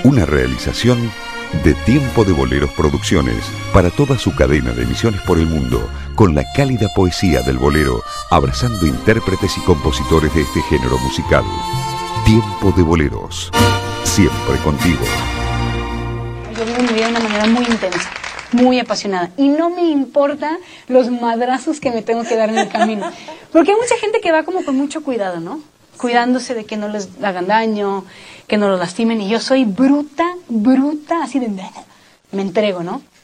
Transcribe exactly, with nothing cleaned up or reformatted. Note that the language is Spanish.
Una realización de Tiempo de Boleros Producciones para toda su cadena de emisiones por el mundo, con la cálida poesía del bolero, abrazando intérpretes y compositores de este género musical. Tiempo de Boleros, siempre contigo. Yo vivo mi vida de una manera muy intensa, muy apasionada, y no me importa los madrazos que me tengo que dar en el camino, porque hay mucha gente que va como con mucho cuidado, ¿no? Cuidándose de que no les hagan daño, que no los lastimen, y yo soy bruta, bruta, así de... me entrego, ¿no?